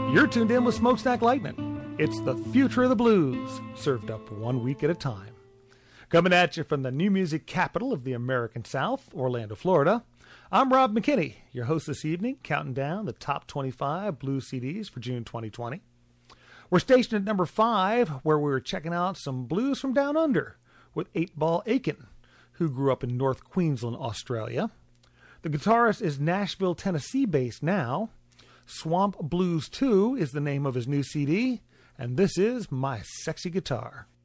You're tuned in with Smokestack Lightning. It's the future of the blues, served up 1 week at a time. Coming at you from the new music capital of the American South, Orlando, Florida, I'm Rob McKinney, your host this evening, counting down the top 25 blues CDs for June 2020. We're stationed at number 5, where we're checking out some blues from down under with 8 Ball Aiken, who grew up in North Queensland, Australia. The guitarist is Nashville, Tennessee based now. Swamp Blues 2 is the name of his new CD, and this is My Sexy Guitar.